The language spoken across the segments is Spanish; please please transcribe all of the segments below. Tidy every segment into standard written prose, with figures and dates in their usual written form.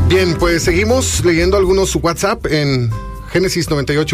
Bien, pues seguimos leyendo algunos WhatsApp en Génesis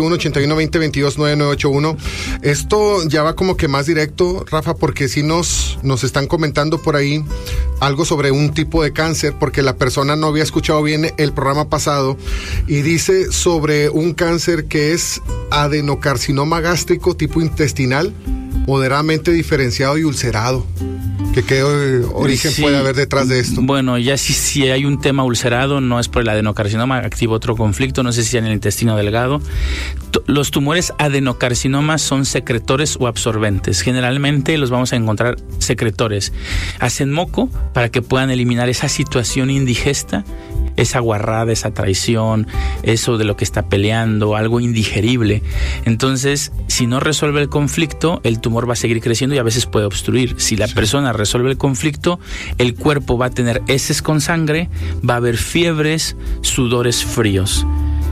98-1-81-20-22-9981. Esto ya va como que más directo, Rafa, porque sí nos están comentando por ahí algo sobre un tipo de cáncer, porque la persona no había escuchado bien el programa pasado y dice sobre un cáncer que es adenocarcinoma gástrico tipo intestinal, moderadamente diferenciado y ulcerado. ¿Qué origen puede haber detrás de esto? Bueno, ya si hay un tema ulcerado, no es por el adenocarcinoma, activa otro conflicto, no sé si en el intestino delgado. Los tumores adenocarcinomas son secretores o absorbentes. Generalmente los vamos a encontrar secretores. Hacen moco para que puedan eliminar esa situación indigesta, esa guarrada, esa traición, eso de lo que está peleando, algo indigerible. Entonces, si no resuelve el conflicto, el tumor va a seguir creciendo y a veces puede obstruir. Si la persona resuelve el conflicto, el cuerpo va a tener heces con sangre, va a haber fiebres, sudores fríos.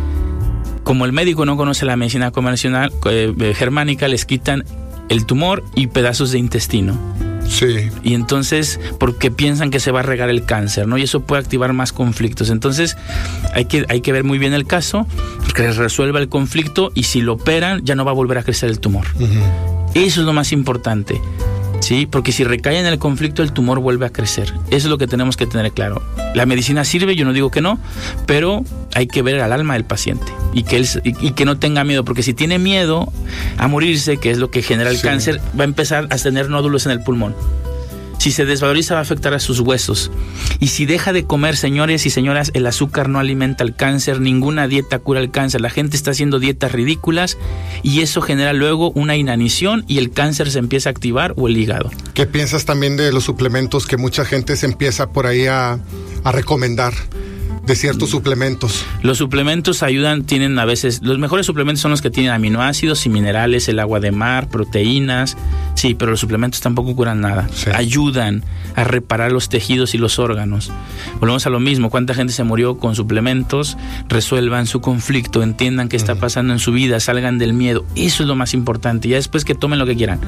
Como el médico no conoce la medicina convencional germánica, les quitan el tumor y pedazos de intestino. Sí. Y entonces, porque piensan que se va a regar el cáncer, ¿no? Y eso puede activar más conflictos. Entonces, hay que ver muy bien el caso, que resuelva el conflicto, y si lo operan, ya no va a volver a crecer el tumor. Eso es lo más importante, ¿sí? Porque si recae en el conflicto, el tumor vuelve a crecer. Eso es lo que tenemos que tener claro. La medicina sirve, yo no digo que no, pero hay que ver al alma del paciente y que no tenga miedo, porque si tiene miedo a morirse, que es lo que genera el cáncer, va a empezar a tener nódulos en el pulmón. Si se desvaloriza, va a afectar a sus huesos. Y si deja de comer, señores y señoras, el azúcar no alimenta el cáncer, ninguna dieta cura el cáncer. La gente está haciendo dietas ridículas y eso genera luego una inanición y el cáncer se empieza a activar, o el hígado. ¿Qué piensas también de los suplementos que mucha gente se empieza por ahí a recomendar? De ciertos suplementos. Los suplementos ayudan, tienen a veces, los mejores suplementos son los que tienen aminoácidos y minerales, el agua de mar, proteínas, sí, pero los suplementos tampoco curan nada. Sí. Ayudan a reparar los tejidos y los órganos. Volvemos a lo mismo, cuánta gente se murió con suplementos. Resuelvan su conflicto, entiendan qué está pasando en su vida, salgan del miedo. Eso es lo más importante, ya después que tomen lo que quieran.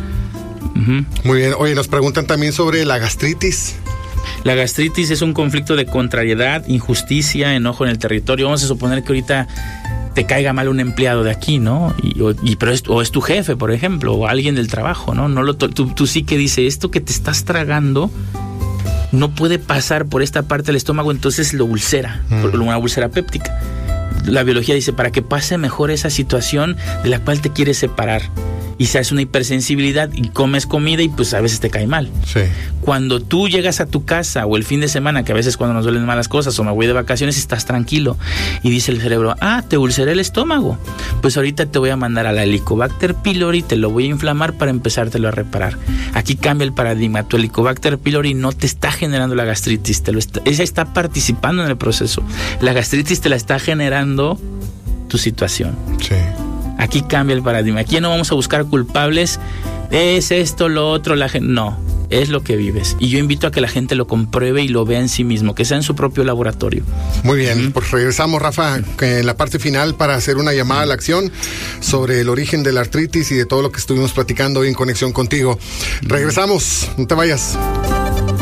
Muy bien, oye, nos preguntan también sobre la gastritis. La gastritis es un conflicto de contrariedad, injusticia, enojo en el territorio. Vamos a suponer que ahorita te caiga mal un empleado de aquí, ¿no? Pero es tu jefe, por ejemplo, o alguien del trabajo, ¿no? Tú sí que dice, esto que te estás tragando no puede pasar por esta parte del estómago, entonces lo ulcera, por una úlcera péptica. La biología dice, para que pase mejor esa situación de la cual te quieres separar. Y se hace una hipersensibilidad y comes comida y pues a veces te cae mal. Sí. Cuando tú llegas a tu casa o el fin de semana, que a veces cuando nos duelen malas cosas o me voy de vacaciones, estás tranquilo y dice el cerebro, te ulceré el estómago, pues ahorita te voy a mandar a la Helicobacter pylori, te lo voy a inflamar para empezártelo a reparar. Aquí cambia el paradigma, tu Helicobacter pylori no te está generando la gastritis, ella está participando en el proceso. La gastritis te la está generando tu situación. Sí. Aquí cambia el paradigma. Aquí no vamos a buscar culpables. Es esto, lo otro, la gente. No, es lo que vives. Y yo invito a que la gente lo compruebe y lo vea en sí mismo, que sea en su propio laboratorio. Muy bien, pues regresamos, Rafa, en la parte final para hacer una llamada a la acción sobre el origen de la artritis y de todo lo que estuvimos platicando hoy en conexión contigo. Regresamos, no te vayas.